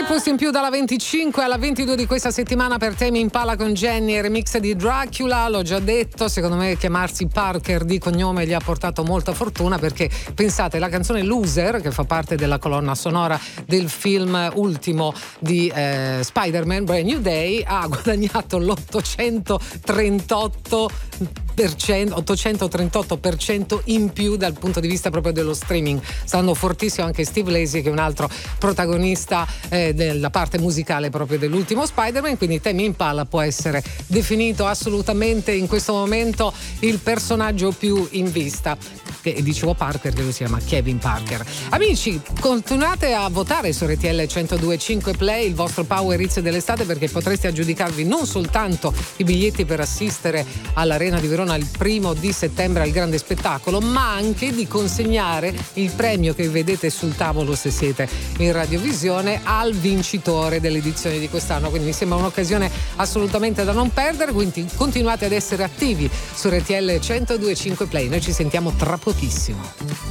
posti in più dalla 25 alla 22 di questa settimana per Tame Impala con Jenny, remix di Dracula. L'ho già detto, secondo me chiamarsi Parker di cognome gli ha portato molta fortuna, perché pensate, la canzone Loser, che fa parte della colonna sonora del film ultimo di Spider-Man Brand New Day, ha guadagnato l'838% in più dal punto di vista proprio dello streaming. Stanno fortissimo anche Steve Lacy, che è un altro protagonista della parte musicale proprio dell'ultimo Spider-Man, quindi Tame Impala può essere definito assolutamente in questo momento il personaggio più in vista. E dicevo Parker, che lui si chiama Kevin Parker. Amici, continuate a votare su RTL 102.5 Play il vostro Power Hits dell'estate, perché potreste aggiudicarvi non soltanto i biglietti per assistere all'Arena di Verona il 1° di settembre al grande spettacolo, ma anche di consegnare il premio che vedete sul tavolo se siete in radiovisione al vincitore dell'edizione di quest'anno. Quindi mi sembra un'occasione assolutamente da non perdere, quindi continuate ad essere attivi su RTL 102.5 Play. Noi ci sentiamo tra pochissimo.